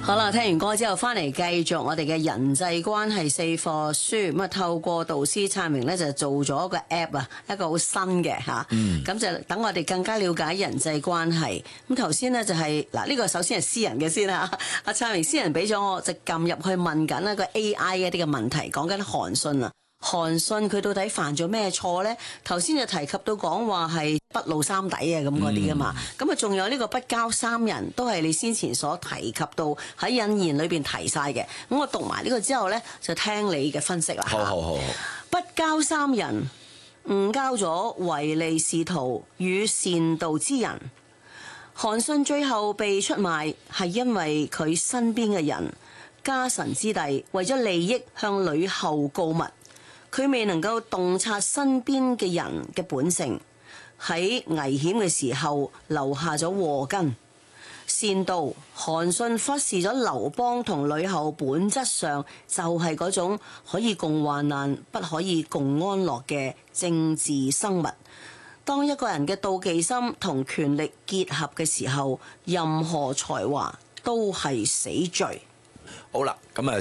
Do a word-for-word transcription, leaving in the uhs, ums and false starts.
好啦，聽完歌之後翻嚟繼續我哋嘅人際關係四課書，咁啊透過導師燦明咧就做咗一個 app 啊，一個好新嘅吓，咁、嗯、就等我哋更加了解人際關係。咁頭先咧就係嗱呢個首先係私人嘅先啦，阿燦明私人俾咗我就撳入去問緊一個 A I 一啲嘅問題，講緊韓信啊。韓信佢到底犯咗咩錯呢？頭先就提及到講話係不露三底啊咁嗰啲噶嘛，咁啊仲有呢個不交三人，都係你先前所提及到喺引言裏邊提晒嘅。咁我讀埋呢個之後呢，就聽你嘅分析啦。 好好好好。 不交三人，誤交咗唯利是圖與善道之人。韓信最後被出賣，係因為佢身邊嘅人家臣之弟為咗利益向呂后告密。佢未能夠洞察身邊嘅人嘅本性，喺危險嘅時候留下咗禍根。善道，韓信忽視咗劉邦同呂后本質上就係嗰種可以共患難不可以共安樂嘅政治生物。當一個人嘅妒忌心同權力結合嘅時候，任何才華都係死罪。 好啦，咁啊。